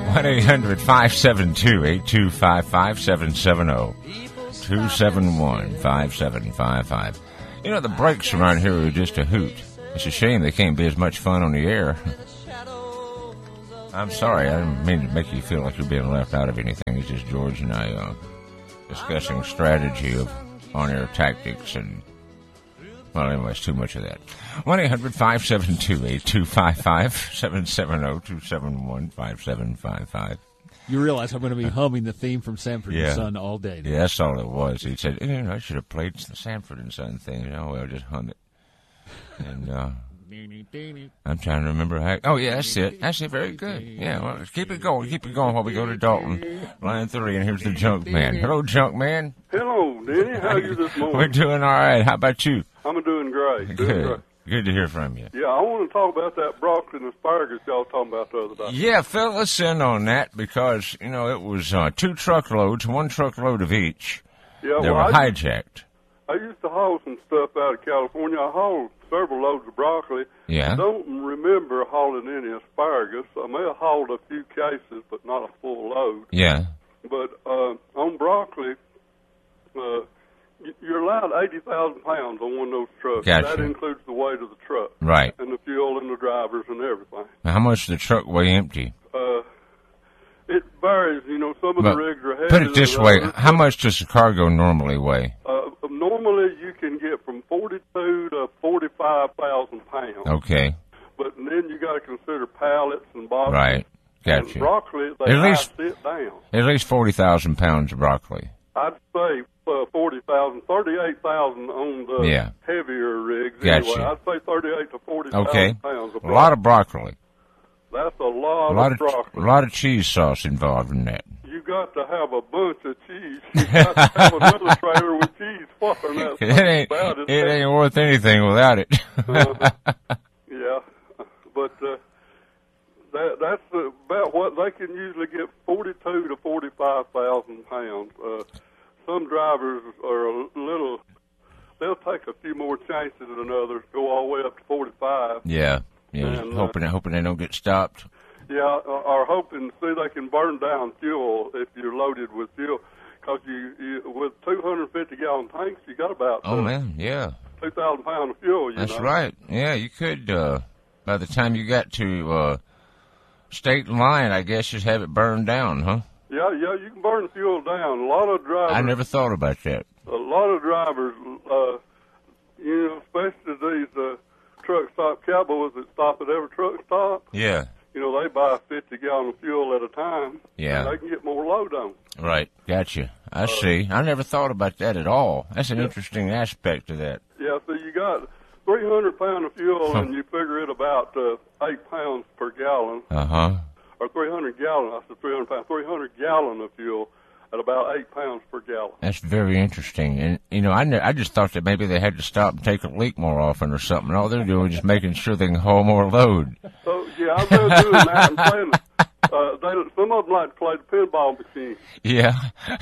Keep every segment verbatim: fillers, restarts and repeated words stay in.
one eight hundred five seven two eight two five five seven seven zero two seven one five seven five five. You know, the breaks around here are just a hoot. It's a shame they can't be as much fun on the air. I'm sorry, I didn't mean to make you feel like you're being left out of anything. It's just George and I uh, discussing strategy of on-air tactics and, well, anyways, too much of that. one eight hundred five seven two eight two five five seven seven zero two seven one five seven five five. You realize I'm going to be humming the theme from Sanford Yeah. and Son all day now. Yeah, that's all it was. He said, you know, I should have played the Sanford and Son thing. You know, well, just hum it. And, uh... I'm trying to remember how. Oh, yeah, that's it. That's it. Very good. Yeah, well, keep it going. Keep it going while we go to Dalton. Line three, and here's the Junk Man. Hello, Junk Man. Hello, Denny. How are you this morning? We're doing all right. How about you? I'm doing great. Doing Good. great. Good to hear from you. Yeah, I want to talk about that broccoli and asparagus y'all talking about the other day. Yeah, fill us in on that because, you know, it was uh, two truckloads, one truckload of each. Yeah, They well, were I, hijacked. I used to haul some stuff out of California. I hauled several loads of broccoli. Yeah. I don't remember hauling any asparagus. I may have hauled a few cases, but not a full load. Yeah. But uh, on broccoli, uh, y- you're allowed eighty thousand pounds on one of those trucks. Gotcha. That includes the weight of the truck. Right. And the fuel and the drivers and everything. Now, how much does the truck weigh empty? Uh, it varies. You know, some of Well, the rigs are heavier Put it this than way. others. How much does the cargo normally weigh? Uh, normally, you can get from forty-two to forty-five thousand pounds. Okay. But then you got to consider pallets and boxes. Right. And Gotcha. broccoli, they At least- ice it down. At least forty thousand pounds of broccoli. I'd say uh, forty thousand, thirty-eight thousand on the Yeah. heavier rigs. Gotcha. Anyway, I'd say thirty-eight to forty thousand Okay. pounds of A broccoli. lot of broccoli. That's a lot, A lot of broccoli. a lot of cheese sauce involved in that. You got to have a bunch of cheese. You got to have another trailer with cheese fluffing that It thing ain't about it ain't worth anything without it. Uh, yeah, but uh, that that's about what they can usually get, forty-two to forty-five thousand pounds. Uh, some drivers are a little; they'll take a few more chances than others. Go all the way up to forty-five. Yeah, yeah. And, uh, hoping hoping they don't get stopped. Yeah, are hoping to see they can burn down fuel if you're loaded with fuel. Because you, you, with two hundred fifty gallon tanks, you got about Oh uh, man, yeah, two thousand pounds of fuel. You that's know? right. Yeah, you could. Uh, by the time you got to uh, state line, I guess just have it burned down, huh? Yeah, yeah, you can burn fuel down. A lot of drivers. I never thought about that. A lot of drivers, uh, you know, especially these uh, truck stop cowboys that stop at every truck stop. Yeah, You know, they buy fifty gallon of fuel at a time. Yeah. And they can get more load on. right. Gotcha. I see. I never thought about that at all. That's an Yeah. interesting aspect to that. Yeah, so you got three hundred pounds of fuel, Huh. and you figure it about uh, eight pounds per gallon, Uh huh. or three hundred gallon. I said three hundred pounds, three hundred gallon of fuel at about eight pounds per gallon. That's very interesting. And, you know, I, ne- I just thought that maybe they had to stop and take a leak more often or something. All they're doing is just making sure they can haul more load. So, yeah, I'm really doing that and playing. Uh, they, some of them like to play the pinball machine. Yeah.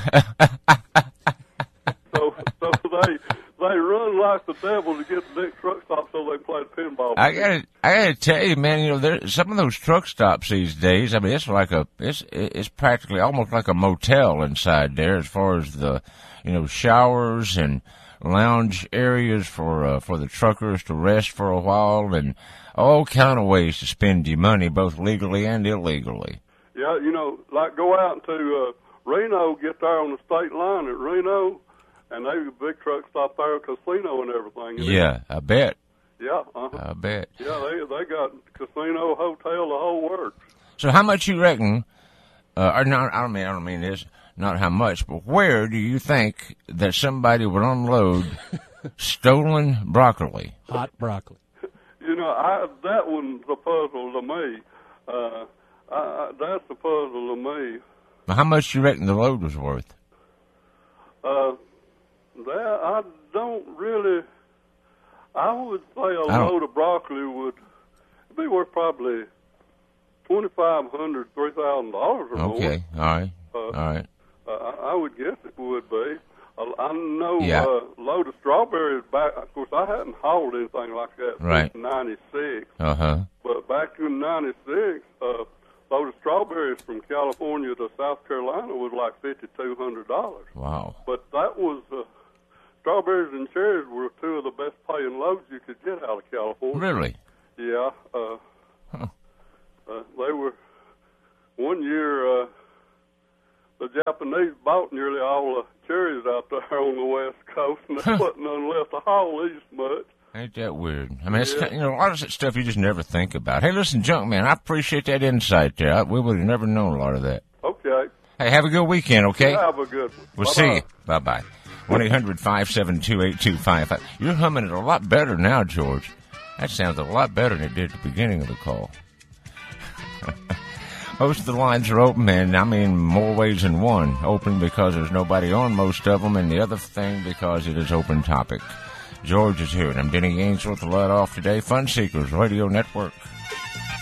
So, so they they run like the devil to get the next truck stop so they can play the pinball. I machine. gotta, I gotta tell you, man. You know, there some of those truck stops these days. I mean, it's like a, it's, it's practically almost like a motel inside there, as far as the, you know, showers and lounge areas for uh, for the truckers to rest for a while, and all kind of ways to spend your money, both legally and illegally. Yeah, you know, like go out to uh, Reno, get there on the state line at Reno, and they have a big truck stop there, a casino and everything. You know? Yeah, I bet. Yeah, uh-huh. I bet. Yeah, they they got casino, hotel, the whole works. So, how much you reckon? Uh, or not? I don't mean. I don't mean this. Not how much, but where do you think that somebody would unload stolen broccoli? Hot broccoli. You know, I that one's a puzzle to me. Uh, I, I, that's a puzzle to me. Now, how much do you reckon the load was worth? Uh, that I don't really. I would say a I don't- load of broccoli would be worth probably twenty five hundred, three thousand dollars or Okay, all right, Uh, all right. more. Uh, I, I would guess it would be. I, I know Yeah. uh, load of strawberries back. Of course, I hadn't hauled anything like that Right. since ninety-six. Uh huh. But back in ninety-six, uh, load of strawberries strawberries from California to South Carolina was like fifty-two hundred dollars. Wow. But that was, uh, strawberries and cherries were two of the best paying loads you could get out of California. Really? Yeah. Uh, Huh. uh, they were, one year, uh, the Japanese bought nearly all the cherries out there on the West Coast, and they wasn't none left to haul east much. Ain't that weird? I mean, it's, Yeah. you know, a lot of that stuff you just never think about. Hey, listen, Junkman, I appreciate that insight there. I, we would have never known a lot of that. Okay. Hey, have a good weekend, okay? Have a good one. We'll Bye-bye. see you. Bye-bye. one eight hundred five seven two eight two five five. You're humming it a lot better now, George. That sounds a lot better than it did at the beginning of the call. Most of the lines are open, and I mean more ways than one. Open because there's nobody on most of them, and the other thing because it is open topic. George is here, and I'm Denny Ainsworth to let off today. Fun Seekers Radio Network.